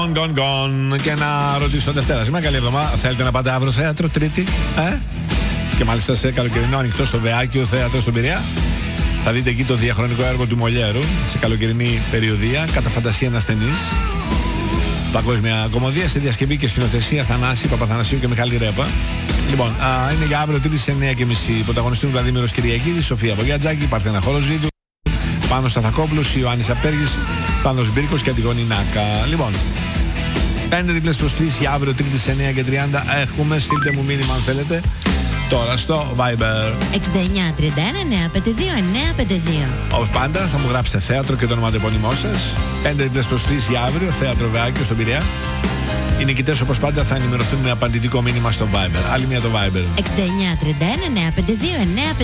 Και να ρωτήσω Δευτέρα. Σήμερα καλή εβδομάδα. Θέλετε να πάτε αύριο θέατρο, Τρίτη? Και μάλιστα σε καλοκαιρινό ανοιχτό στο Βεάκιο θέατρο στον Πειραιά. Θα δείτε εκεί το διαχρονικό έργο του Μολιέρου σε καλοκαιρινή περιοδία. Κατά φαντασία ένας ταινής. Παγκόσμια κομμωδία σε διασκευή και σκηνοθεσία Θανάση Παπαθανασίου και Μιχάλη Ρέπα. Λοιπόν, είναι για αύριο Τρίτη σε 9:30. Πρωταγωνιστούν Βλαδίμηρος Κυριακίδης, Σοφία Βογιατζάκη, Παρθένα Χολοζίδου, Πάνος Σταθακόπουλος, Ιωάννης Απέργης, Θάνος Μπύρκος και Αντιγόνη Νάκα. Λοιπόν, 5 διπλές προσκλήσεις για αύριο Τρίτη σε 9:30 έχουμε. Στείλτε μου μήνυμα αν θέλετε. Τώρα στο Viber 6931-952-952. Όπως πάντα θα μου γράψετε θέατρο και το ονοματεπώνυμό σας. 5 διπλές προσκλήσεις για αύριο, θέατρο Βεάκιο στον Πειραιά. Οι νικητές όπως πάντα θα ενημερωθούν με απαντητικό μήνυμα στο Viber. Άλλη μία το Viber 6931-952-952.